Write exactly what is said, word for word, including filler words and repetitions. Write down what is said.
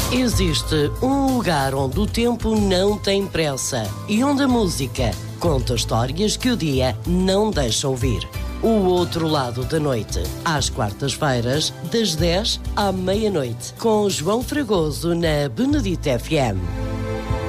Existe um lugar onde o tempo não tem pressa e onde a música conta histórias que o dia não deixa ouvir. O Outro Lado da Noite, às quartas-feiras, das dez à meia-noite, com João Fragoso na Benedita F M.